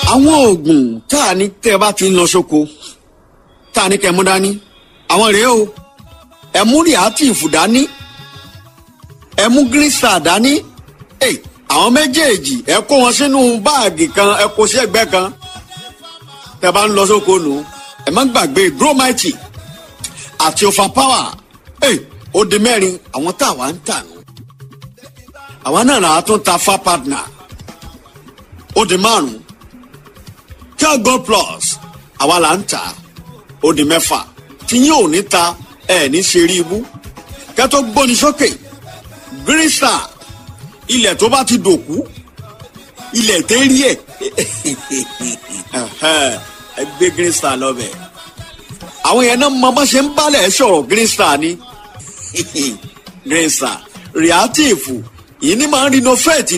àwọn oògùn tá a ní tẹ́ ẹ bá ti ń lọ sóko tá a ní kẹ́ mú dání àwọn rèé o. ẹ mú Reactive dání, ẹ mú Green Star dání. Àwọn méjèèjì ẹ kó wọn sínú báàgì kan, ẹ kó sí ẹ̀gbẹ́ kan. Tẹ́ bá ń lọ sóko nù, ẹ má gbàgbé Gromite àti Overpower. Ó di mẹ́rin àwọn tá àwa ń tà nù. Àwa náà là á tún ta Fa Partner. Ó di márùn. Care Gold Plus àwa là ń tà. Ó di mẹ́fà. Tí yín ò ní ta ní ṣe rí ibú. Kẹ́ tó gbóni sókè. Green Star ilẹ̀ tó bá ti dòkú ilẹ̀ tẹ́ rí ẹ̀ ẹ gbé Green Star lọ́bẹ̀. Àwọn yẹn náà mọ bá ṣe ń bálẹ̀ sọ̀rọ̀ Green Star ni Green Star Reactive yìí ni máa ń renovate